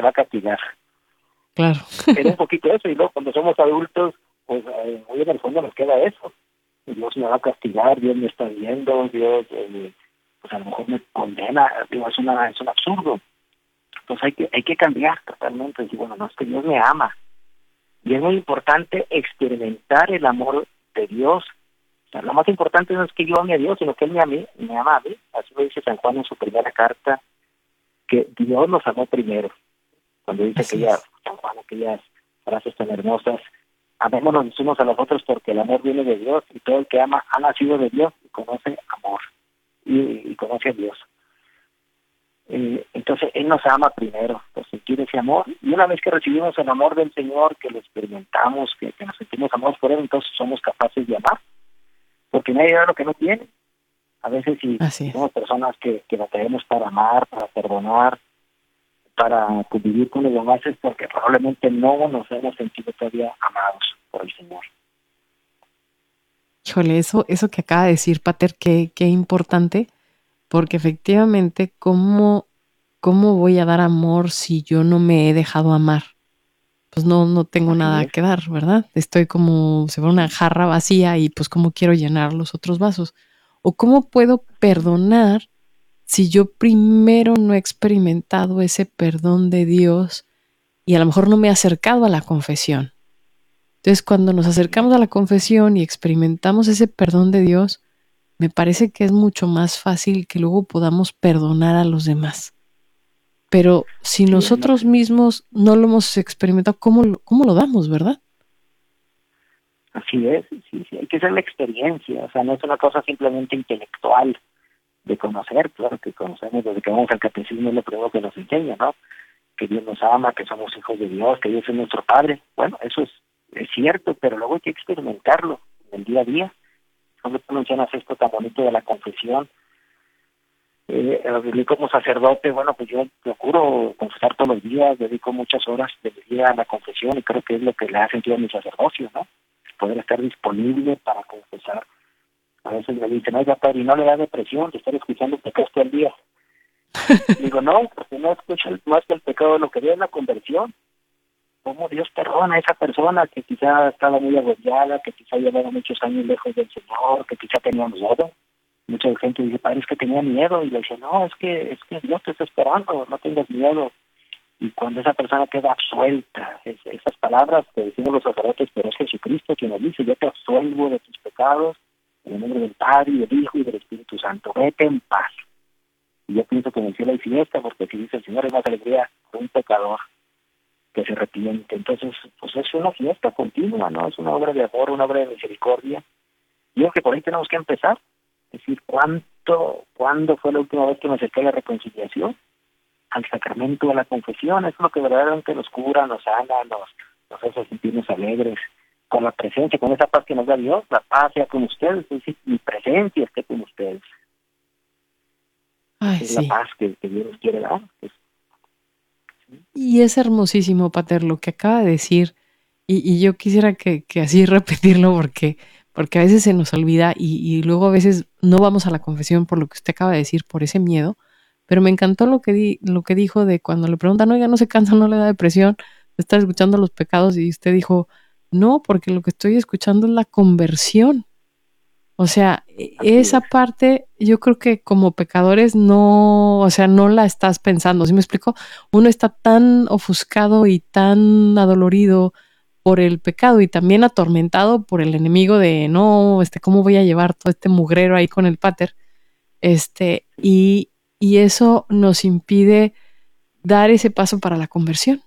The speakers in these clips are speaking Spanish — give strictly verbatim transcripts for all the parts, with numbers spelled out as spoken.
va a castigar. Claro. Era un poquito eso, y luego cuando somos adultos, pues eh, muy en el fondo nos queda eso. Dios me va a castigar, Dios me está viendo, Dios, eh, pues a lo mejor me condena, digo, es, una, es un absurdo. Entonces hay que, hay que cambiar totalmente, decir, bueno, no, es que Dios me ama. Y es muy importante experimentar el amor de Dios. O sea, lo más importante no es que yo ame a Dios, sino que Él me, ame, me ama a mí. Así lo dice San Juan en su primera carta, que Dios nos amó primero. Cuando dice Así aquella, es. San Juan, aquellas frases tan hermosas, amémonos los unos a los otros porque el amor viene de Dios, y todo el que ama ha nacido de Dios y conoce amor, y, y conoce a Dios. Eh, entonces Él nos ama primero, por sentir ese amor, y una vez que recibimos el amor del Señor, que lo experimentamos, que, que nos sentimos amados por Él, entonces somos capaces de amar, porque nadie da lo que no tiene. A veces si, Así si es. somos personas que, que batallamos para amar, para perdonar, para convivir con los demás, es porque probablemente no nos hemos sentido todavía amados por el Señor. Híjole, eso, eso que acaba de decir Pater, qué, qué importante, porque efectivamente, ¿cómo, ¿cómo voy a dar amor si yo no me he dejado amar? Pues no, no tengo Así nada es. que dar, ¿verdad? Estoy como si fuera una Sí, jarra vacía y pues cómo quiero llenar los otros vasos. O cómo puedo así es. perdonar si yo primero no he experimentado ese perdón de Dios y a lo mejor no me he acercado a la confesión. Entonces, cuando nos Así es. acercamos a la confesión y experimentamos ese perdón de Dios, me parece que es mucho más fácil que luego podamos perdonar a los demás. Pero si Sí, además, nosotros mismos no lo hemos experimentado, ¿cómo, lo- cómo lo damos, verdad? así es. Sí, sí, hay que hacer la experiencia. O sea, no es una cosa simplemente intelectual de conocer. Claro que conocemos desde que vamos al catecismo, es lo primero que nos enseña, ¿no? Que Dios nos ama, que somos hijos de Dios, que Dios es nuestro Padre. Bueno, eso es, es cierto, pero luego hay que experimentarlo en el día a día. Cuando tú mencionas esto tan bonito de la confesión, eh, eh, como sacerdote, bueno, pues yo procuro confesar todos los días, dedico muchas horas de mi día a la confesión, y creo que es lo que le ha sentido a mi sacerdocio, ¿no? Poder estar disponible para confesar. A veces me dicen, oiga, padre, ¿y no le da depresión de estar escuchando pecados todo el día? Digo, no, porque no escucho el- más que el pecado, lo que veo es la conversión. Cómo Dios perdona a esa persona que quizá estaba muy agobiada, que quizá llevaba muchos años lejos del Señor, que quizá tenía miedo. Mucha gente dice, padre, es que tenía miedo. Y le dice, no, es que es que Dios te está esperando, no tengas miedo. Y cuando esa persona queda absuelta, es, esas palabras que decimos los sacerdotes, pero es Jesucristo quien nos dice, yo te absuelvo de tus pecados, en el nombre del Padre, y del Hijo, y del Espíritu Santo. Vete en paz. Y yo pienso que en el cielo hay fiesta, porque si dice el Señor, es más alegría por un pecador que se arrepiente. Entonces, pues es una fiesta continua, ¿no? Es una obra de amor, una obra de misericordia. Y yo creo que por ahí tenemos que empezar. Es decir, ¿cuánto, ¿cuándo fue la última vez que me acerqué a la reconciliación? Al sacramento, a la confesión. Eso es lo que verdaderamente nos cura, nos sana, nos, nos hace sentirnos alegres. Con la presencia, con esa paz que nos da Dios, la paz sea con ustedes, es decir, mi presencia esté con ustedes. Ay, Esa es la sí. paz que, que Dios nos quiere dar. Es, Y es hermosísimo, Pater, lo que acaba de decir. Y, y yo quisiera que, que así repetirlo porque, porque a veces se nos olvida y, y luego a veces no vamos a la confesión por lo que usted acaba de decir, por ese miedo. Pero me encantó lo que, di, lo que dijo de cuando le preguntan, oiga, ¿no se cansa, no le da depresión de estar escuchando los pecados? Y usted dijo, no, porque lo que estoy escuchando es la conversión. O sea, e- así esa es. parte yo creo que como pecadores no, o sea, no la estás pensando, ¿sí me explico? Uno está tan ofuscado y tan adolorido por el pecado y también atormentado por el enemigo de no, este, ¿cómo voy a llevar todo este mugrero ahí con el pater? Este, y, y eso nos impide dar ese paso para la conversión.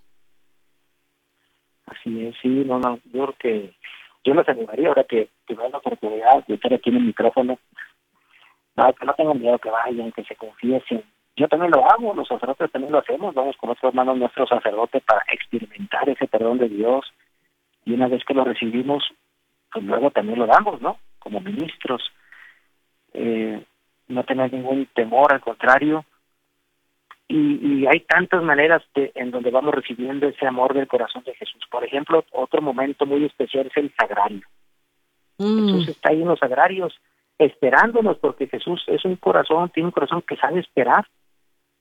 Así es, sí, no, no, yo creo que yo los animaría ahora que, que vean la oportunidad de estar aquí en el micrófono, no, que no tengan miedo, que vayan, que se confiesen. Yo también lo hago, los sacerdotes también lo hacemos, vamos con nuestros hermanos, nuestro sacerdote para experimentar ese perdón de Dios, y una vez que lo recibimos, pues luego también lo damos, ¿no? Como ministros, eh, no tener ningún temor, al contrario. Y, y hay tantas maneras de, en donde vamos recibiendo ese amor del corazón de Jesús. Por ejemplo, otro momento muy especial es el sagrario. Mm, Jesús está ahí en los sagrarios esperándonos, porque Jesús es un corazón, tiene un corazón que sabe esperar.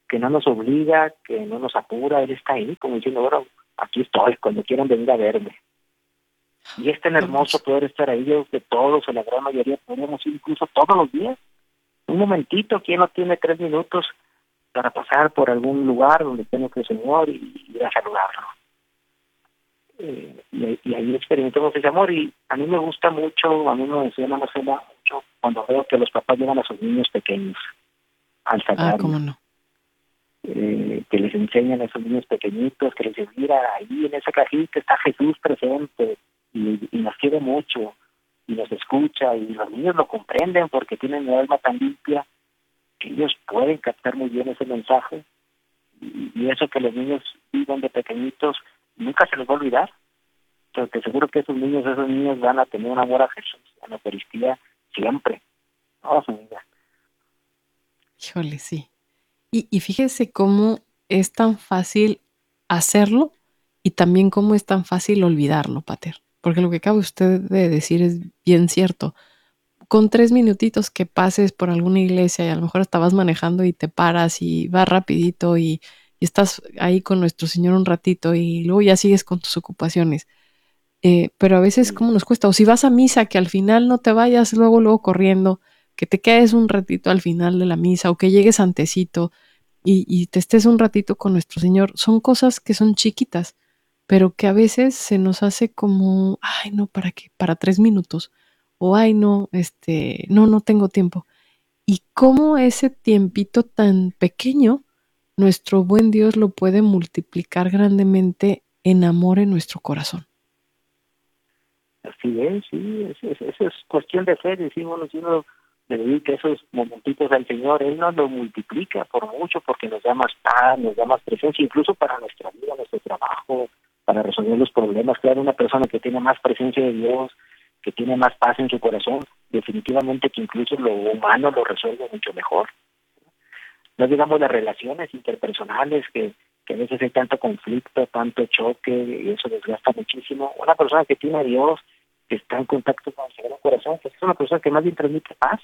que no nos obliga, que no nos apura, Él está ahí, como diciendo, bueno, aquí estoy, cuando quieran venir a verme. Y es tan hermoso poder estar ahí, yo que todos, o la gran mayoría, podemos ir incluso todos los días. Un momentito, ¿quién no tiene tres minutos para pasar por algún lugar donde tengo que el Señor y ir a saludarlo? Eh, y, y ahí experimentamos ese amor, y a mí me gusta mucho, a mí me emociona mucho cuando veo que los papás llevan a sus niños pequeños al sagrario. Ah, cómo no. Eh, que les enseñan a esos niños pequeñitos, que les dicen, mira, ahí en esa cajita está Jesús presente, y, y nos quiere mucho, y nos escucha, y los niños lo comprenden porque tienen el alma tan limpia que ellos pueden captar muy bien ese mensaje, y, y eso que los niños viven de pequeñitos nunca se les va a olvidar, porque seguro que esos niños, esos niños van a tener un amor a Jesús, a la Eucaristía, siempre, toda su vida. Híjole, sí. Y, y fíjese cómo es tan fácil hacerlo y también cómo es tan fácil olvidarlo, Pater. Porque lo que acaba usted de decir es bien cierto. Con tres minutitos que pases por alguna iglesia y a lo mejor hasta vas manejando y te paras y vas rapidito y, y estás ahí con nuestro Señor un ratito y luego ya sigues con tus ocupaciones. Eh, pero a veces, ¿cómo nos cuesta? O si vas a misa, que al final no te vayas luego, luego corriendo, que te quedes un ratito al final de la misa o que llegues antecito y, y te estés un ratito con nuestro Señor. Son cosas que son chiquitas, pero que a veces se nos hace como, ay, no, ¿para qué? Para tres minutos. O, ay, no, este, no, no tengo tiempo. Y cómo ese tiempito tan pequeño, nuestro buen Dios lo puede multiplicar grandemente en amor en nuestro corazón. Así es, sí, eso es, es, es cuestión de fe, decimos, si uno le dedica esos momentitos al Señor, Él nos lo multiplica por mucho, porque nos da más paz, nos da más presencia, incluso para nuestra vida, nuestro trabajo, para resolver los problemas. Claro, una persona que tiene más presencia de Dios, que tiene más paz en su corazón, definitivamente que incluso lo humano lo resuelve mucho mejor. No digamos las relaciones interpersonales, que, que a veces hay tanto conflicto, tanto choque, y eso desgasta muchísimo. Una persona que tiene a Dios, que está en contacto con el Sagrado Corazón, que es una persona que más bien transmite paz,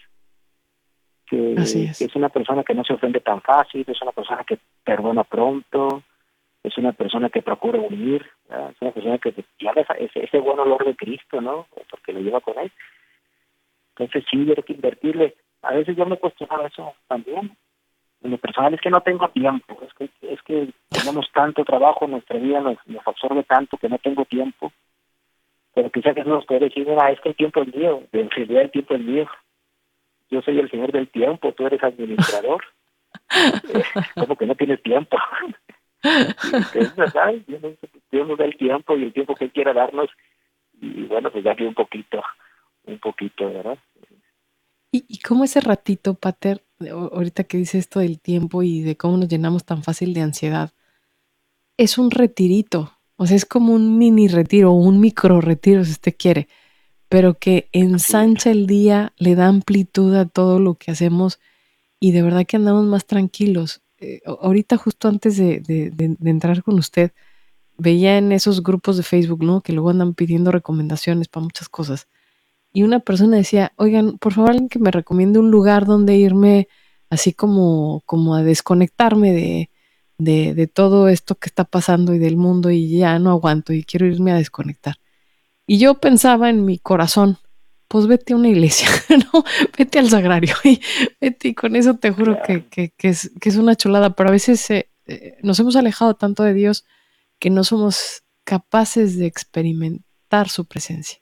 que Así es. que es una persona que no se ofende tan fácil, es una persona que perdona pronto, es una persona que procura unir, ¿verdad? Es una persona que lleva ese, ese buen olor de Cristo, ¿no? Porque lo lleva con él. Entonces sí, hay que invertirle. A veces yo me cuestionaba eso también. En lo personal es que no tengo tiempo, es que es que tenemos tanto trabajo, nuestra vida nos, nos absorbe tanto que no tengo tiempo. Pero quizás que nos puede decir, mira, es que el tiempo es mío, en realidad el tiempo es mío. Yo soy el señor del tiempo, tú eres administrador. eh, ¿Cómo que no tienes tiempo? Entonces, ¿sabes? Dios, Dios nos da el tiempo y el tiempo que Él quiera darnos, y bueno, pues ya que un poquito, un poquito, ¿verdad? ¿Y, y cómo ese ratito, Pater, ahorita que dice esto del tiempo y de cómo nos llenamos tan fácil de ansiedad, es un retirito, o sea, es como un mini retiro o un micro retiro si usted quiere, pero que ensancha el día, le da amplitud a todo lo que hacemos y de verdad que andamos más tranquilos. Eh, ahorita justo antes de, de, de, de entrar con usted, veía en esos grupos de Facebook, ¿no? Que luego andan pidiendo recomendaciones para muchas cosas. Y una persona decía, oigan, por favor, alguien que me recomiende un lugar donde irme así como, como a desconectarme de, de, de todo esto que está pasando y del mundo y ya no aguanto y quiero irme a desconectar. Y yo pensaba en mi corazón, pues vete a una iglesia, ¿no? Vete al sagrario y vete y con eso te juro que, que, que, es, que es una chulada, pero a veces eh, eh, nos hemos alejado tanto de Dios que no somos capaces de experimentar su presencia.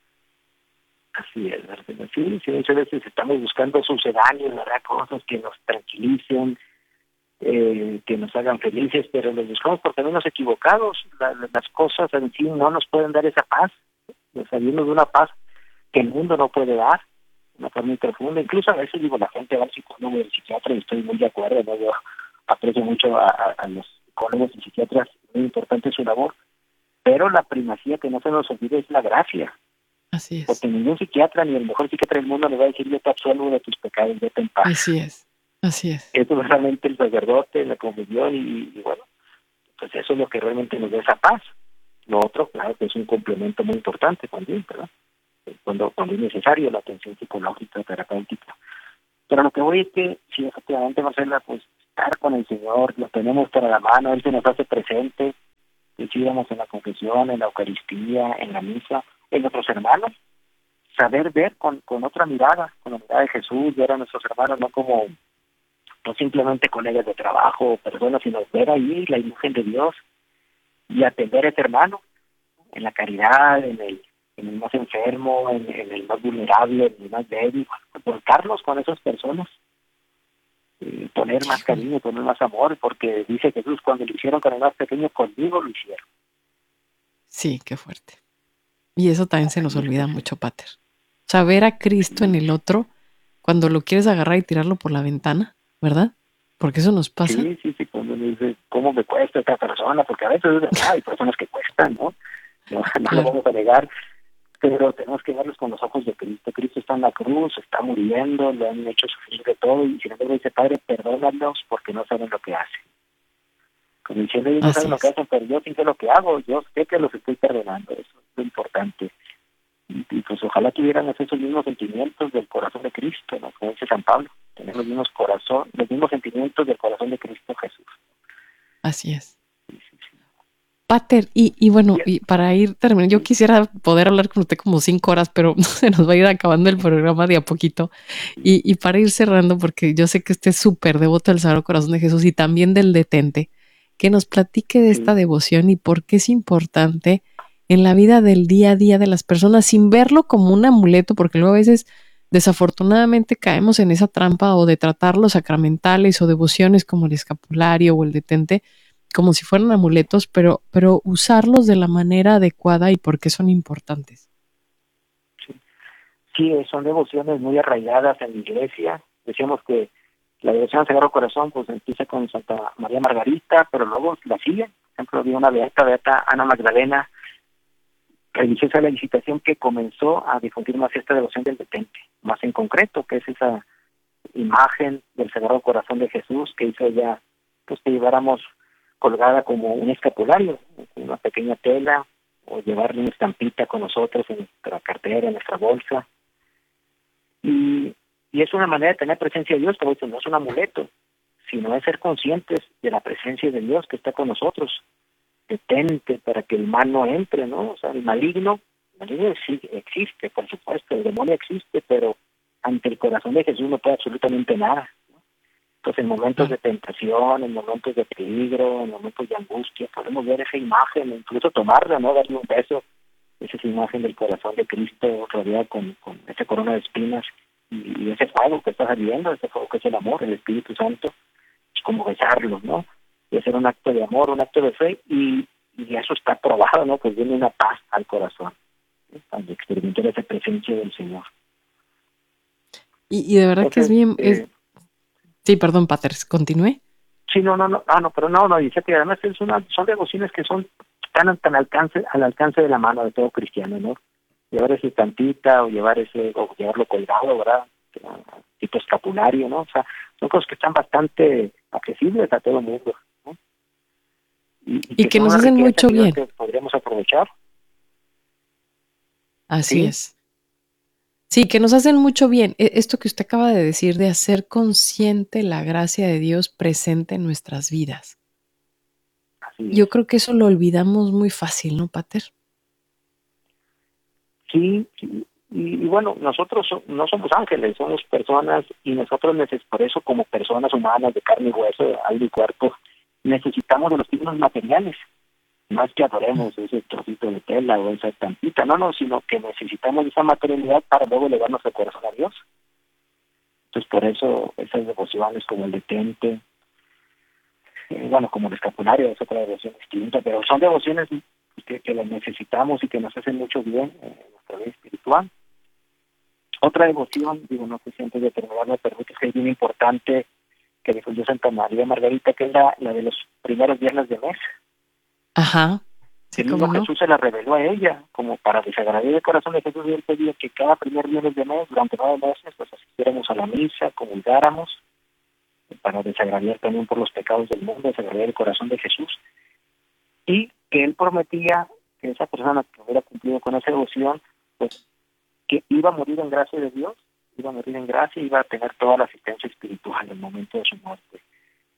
Así es, ¿verdad? Sí, sí, muchas veces estamos buscando sucedáneos, ¿verdad? Cosas que nos tranquilicen, eh, que nos hagan felices, pero los buscamos por caminos equivocados. La, las cosas en sí no nos pueden dar esa paz, sabiendo de una paz que el mundo no puede dar, una paz muy profunda. Incluso a veces digo, la gente va al psicólogo y al psiquiatra, y estoy muy de acuerdo, ¿no? Yo aprecio mucho a, a, a los psicólogos y psiquiatras, muy importante su labor, pero la primacía que no se nos olvide es la gracia. Así es. Porque ningún psiquiatra, ni el mejor psiquiatra del mundo, le va a decir, yo te absuelvo de tus pecados, vete en paz. Así es, así es. Eso es realmente el sacerdote, la comunión, y, y bueno, pues eso es lo que realmente nos da esa paz. Lo otro, claro, que es un complemento muy importante también, ¿verdad? Cuando, cuando es necesario la atención psicológica, terapéutica. Pero lo que voy es que, sí, efectivamente, Marcela, pues estar con el Señor, lo tenemos para la mano, Él se nos hace presente, decíamos en la confesión, en la Eucaristía, en la misa, en nuestros hermanos, saber ver con, con otra mirada, con la mirada de Jesús, ver a nuestros hermanos no como, no simplemente colegas de trabajo o personas, sino ver ahí la imagen de Dios y atender a ese hermano en la caridad, en el, en el más enfermo, en, en el más vulnerable, en el más débil, volcarnos con esas personas, eh, poner más cariño, poner más amor, porque dice Jesús, cuando lo hicieron con el más pequeño, conmigo lo hicieron. Sí, qué fuerte. Y eso también se nos Así es olvida que sí. mucho, Pater. Saber a Cristo en Sí, el otro cuando lo quieres agarrar y tirarlo por la ventana, ¿verdad? Porque eso nos pasa. sí, sí, sí, cuando me dice, ¿cómo me cuesta esta persona? Porque a veces es verdad, hay personas que cuestan, ¿no? No, no lo Claro. vamos a negar, pero tenemos que verlos con los ojos de Cristo. Cristo está en la cruz, está muriendo, le han hecho sufrir de todo, y sin embargo dice, Padre, perdónalos porque no saben lo que hacen. Como diciendo, ellos no saben Así lo que es. hacen, pero yo sí sé lo que hago, yo sé que los estoy perdonando, eso es lo importante. Y, y pues ojalá tuvieran esos mismos sentimientos del corazón de Cristo, ¿no? Como dice San Pablo, tener los mismos corazón, los mismos sentimientos del corazón de Cristo Jesús. Así es. Sí, sí, sí. Pater, y, y bueno, Y, y para ir terminando, yo sí, quisiera poder hablar con usted como cinco horas, pero se nos va a ir acabando el programa de a poquito. Y, y para ir cerrando, porque yo sé que usted es súper devoto del Sagrado Corazón de Jesús y también del Detente, que nos platique de esta sí, devoción y por qué es importante en la vida del día a día de las personas sin verlo como un amuleto, porque luego a veces desafortunadamente caemos en esa trampa o de tratar los sacramentales o devociones como el escapulario o el Detente como si fueran amuletos, pero, pero usarlos de la manera adecuada y por qué son importantes. sí. Sí, son devociones muy arraigadas en la iglesia. Decíamos que la devoción al Sagrado Corazón pues empieza con Santa María Margarita, pero luego la sigue. Por ejemplo, había una beata, beata Ana Magdalena, religiosa de la Visitación, que comenzó a difundir más esta devoción del Detente, más en concreto, que es esa imagen del Sagrado Corazón de Jesús que hizo ella, pues que lleváramos colgada como un escapulario, una pequeña tela, o llevarle una estampita con nosotros en nuestra cartera, en nuestra bolsa. Y, y es una manera de tener presencia de Dios, como dicen, no es un amuleto, sino es ser conscientes de la presencia de Dios que está con nosotros. Detente para que el mal no entre, ¿no? O sea, el maligno, el maligno sí existe, por supuesto, el demonio existe, pero ante el corazón de Jesús no puede absolutamente nada. ¿No? Entonces, en momentos Claro. de tentación, en momentos de peligro, en momentos de angustia, podemos ver esa imagen, incluso tomarla, ¿no? Darle un beso, esa es imagen del corazón de Cristo rodeada con, con esa corona de espinas y, y ese fuego que está saliendo, ese fuego que es el amor, el Espíritu Santo, es como besarlo, ¿no? Y hacer un acto de amor, un acto de fe, y, y eso está probado, ¿no? Pues viene una paz al corazón, ¿no? Cuando experimentar esa presencia del Señor. Y, y de verdad que es Entonces, bien, es, eh, sí, perdón, Pater, continúe. sí, no, no, no, ah, no, pero no, no, dice que además es una, son devociones que son tan, tan alcance, al alcance de la mano de todo cristiano, ¿no? Llevar ese tantita o llevar ese, o llevarlo colgado, ¿verdad? Tipo escapulario, ¿no? O sea, son cosas que están bastante accesibles a todo el mundo, ¿no? Y, y Y que que son nos una hacen riqueza mucho que yo bien. creo que podríamos aprovechar, Así ¿sí? es. Sí, que nos hacen mucho bien. E- Esto que usted acaba de decir de hacer consciente la gracia de Dios presente en nuestras vidas. Así es. Yo creo que eso lo olvidamos muy fácil, ¿no, Pater? Sí, sí. Y, y bueno, nosotros so- no somos ángeles, somos personas y nosotros neces por eso como personas humanas de carne y hueso, de alma y cuerpo, necesitamos de los signos materiales. No es que adoremos ese trocito de tela o esa estampita, no, no, sino que necesitamos esa materialidad para luego elevar nuestro corazón a Dios. Entonces por eso esas devociones como el detente, eh, bueno, como el escapulario es otra devoción distinta, pero son devociones que, que las necesitamos y que nos hacen mucho bien en nuestra vida espiritual. Otra devoción, digo, no sé si antes de terminar me permites, que es bien importante, que difundió Santa María Margarita, que es la, la de los primeros viernes de mes. Ajá. Que Sí, el mismo cómo no. Jesús se la reveló a ella, como para desagradecer el corazón de Jesús, y él pedía que cada primer viernes de mes, durante nueve meses, pues asistiéramos a la misa, comulgáramos, para desagradecer también por los pecados del mundo, desagradecer el corazón de Jesús. Y que él prometía que esa persona que hubiera cumplido con esa devoción, pues que iba a morir en gracia de Dios, iba a morir en gracia y iba a tener toda la asistencia espiritual en el momento de su muerte.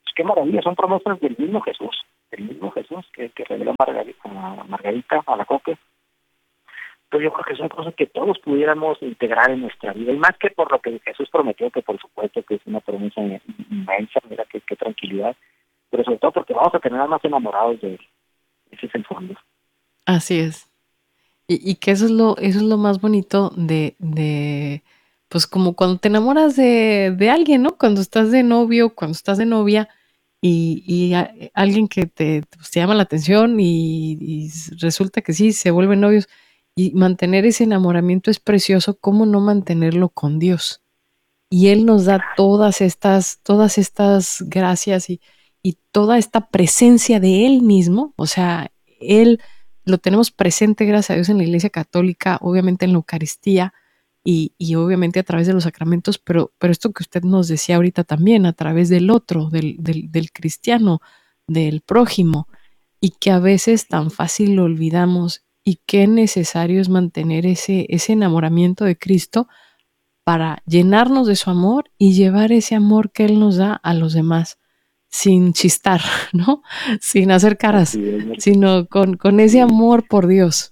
Pues qué maravilla, son promesas del mismo Jesús, del mismo Jesús que, que reveló Margarita, a Margarita, a la Coque. Pues yo creo que son cosas que todos pudiéramos integrar en nuestra vida, y más que por lo que Jesús prometió, que por supuesto que es una promesa inmensa, mira qué, qué tranquilidad, pero sobre todo porque vamos a tener más enamorados de él. Ese es el fondo. Así es. Y, y que eso es lo, eso es lo más bonito de, de, pues como cuando te enamoras de, de alguien, ¿no? Cuando estás de novio, cuando estás de novia, y, y a, alguien que te, pues, te llama la atención y, y resulta que sí, se vuelven novios, y mantener ese enamoramiento es precioso. ¿Cómo no mantenerlo con Dios? Y Él nos da todas estas, todas estas gracias y, y toda esta presencia de Él mismo. O sea, Él lo tenemos presente, gracias a Dios, en la Iglesia Católica, obviamente en la Eucaristía y, y obviamente a través de los sacramentos, pero, pero esto que usted nos decía ahorita también, a través del otro, del, del, del cristiano, del prójimo, y que a veces tan fácil lo olvidamos, y qué necesario es mantener ese, ese enamoramiento de Cristo para llenarnos de su amor y llevar ese amor que Él nos da a los demás, sin chistar, ¿no? Sin hacer caras, sí, sino con, con ese amor por Dios.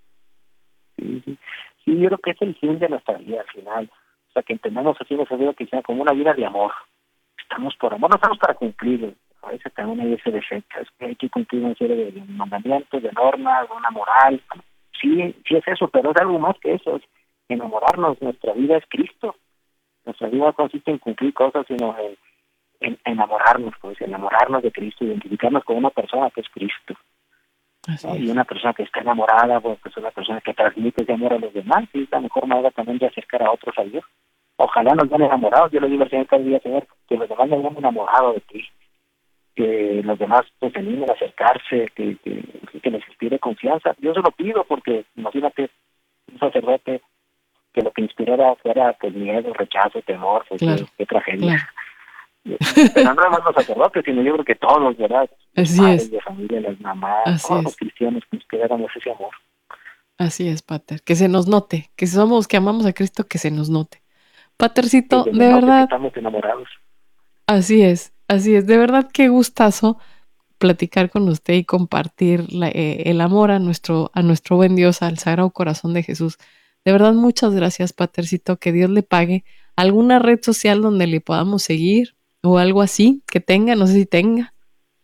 Sí, sí. Sí, yo creo que es el fin de nuestra vida al final. O sea, que entendamos así nuestra vida cristiana como una vida de amor. Estamos por amor, no estamos para cumplir. A veces también hay ese defecto, es que hay que cumplir una serie de mandamientos, de normas, de una moral. Sí, sí es eso, pero es algo más que eso, es enamorarnos. Nuestra vida es Cristo. Nuestra vida consiste en cumplir cosas, sino en, en enamorarnos, pues, enamorarnos de Cristo, identificarnos con una persona que es Cristo. ¿No? Y una persona que está enamorada, pues es una persona que transmite ese amor a los demás, y es la mejor manera también de acercar a otros a Dios. Ojalá nos vean enamorados. Yo le digo al Señor cada día, Señor, que los demás nos vean enamorados de ti, que los demás pues se animen a acercarse, que, que, que les inspire confianza. Yo se lo pido porque imagínate un sacerdote que lo que inspirara fuera pues miedo, rechazo, temor, pues claro, qué, qué tragedia. Claro. Pero no nada más los sacerdotes, sino yo creo que todos, ¿verdad? Los Así padres es. de familia, las mamás, Así todos es. los cristianos que inspiráramos ese amor. Así es, Pater, que se nos note, que somos, que amamos a Cristo, que se nos note. Patercito, de verdad. Estamos enamorados. Así es, así es, de verdad qué gustazo platicar con usted y compartir la, eh, el amor a nuestro, a nuestro buen Dios, al Sagrado Corazón de Jesús. De verdad, muchas gracias, Patercito, que Dios le pague. ¿Alguna red social donde le podamos seguir o algo así que tenga? No sé si tenga.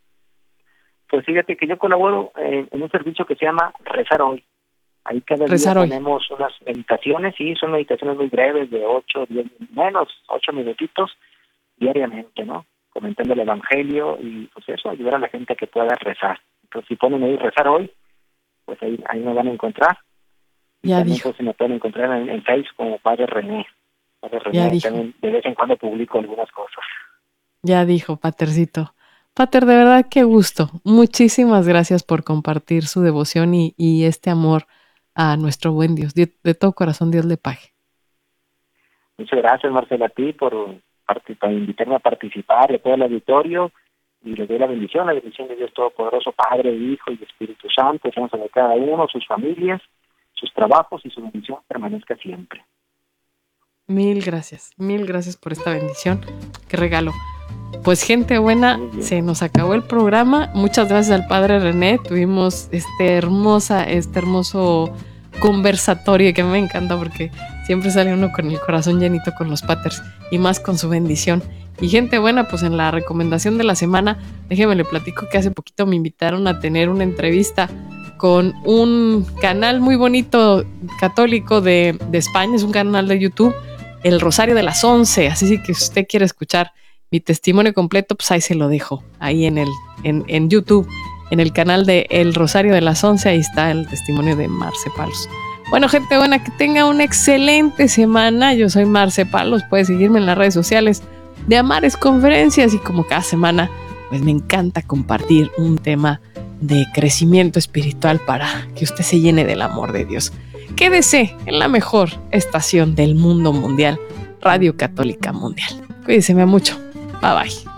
Pues fíjate que yo colaboro eh, en un servicio que se llama Rezar Hoy. Ahí cada Rezar día hoy. Tenemos unas meditaciones, y son meditaciones muy breves, de ocho, diez, menos, ocho minutitos diariamente, ¿no? Comentando el Evangelio y pues eso, ayudar a la gente a que pueda rezar. Entonces si ponen ahí Rezar Hoy, pues ahí, ahí me van a encontrar. Y ya también dijo. pues se me pueden encontrar en, en Facebook como Padre René. Padre René, ya dijo. también de vez en cuando publico algunas cosas. Ya dijo, Patercito. Pater, de verdad qué gusto. Muchísimas gracias por compartir su devoción y, y este amor a nuestro buen Dios. De, de todo corazón Dios le pague. Muchas gracias, Marcela, a ti por, por invitarme a participar, y a todo el auditorio, y les doy la bendición, la bendición de Dios Todopoderoso, Padre, Hijo y Espíritu Santo, sean sobre cada uno, sus familias, sus trabajos, y su bendición permanezca siempre. Mil gracias, mil gracias por esta bendición. Qué regalo. Pues gente buena, se nos acabó el programa. Muchas gracias al Padre René. Tuvimos este hermosa, este hermoso conversatorio que me encanta porque siempre sale uno con el corazón llenito con los paters y más con su bendición. Y gente buena, pues en la recomendación de la semana, déjeme le platico que hace poquito me invitaron a tener una entrevista con un canal muy bonito católico de, de España. Es un canal de YouTube, El Rosario de las Once. Así que si usted quiere escuchar mi testimonio completo, pues ahí se lo dejo, ahí en el en, en YouTube, en el canal de El Rosario de las Once, ahí está el testimonio de Marce Palos. Bueno, gente buena, que tenga una excelente semana. Yo soy Marce Palos, puedes seguirme en las redes sociales de Amares Conferencias, y como cada semana, pues me encanta compartir un tema de crecimiento espiritual para que usted se llene del amor de Dios. Quédese en la mejor estación del mundo mundial, Radio Católica Mundial. Cuídese mucho. Bye bye.